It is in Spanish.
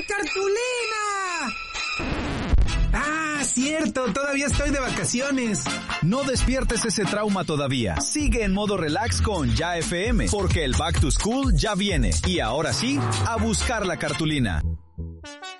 cartulina! ¡Ah, cierto! Todavía estoy de vacaciones. No despiertes ese trauma todavía. Sigue en modo relax con Ya FM, porque el Back to School ya viene. Y ahora sí, a buscar la cartulina.